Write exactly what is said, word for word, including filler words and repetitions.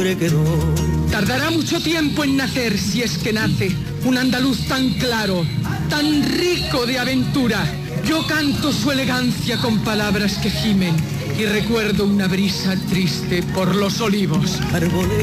Tardará mucho tiempo en nacer, si es que nace, un andaluz tan claro, tan rico de aventura. Yo canto su elegancia con palabras que gimen y recuerdo una brisa triste por los olivos.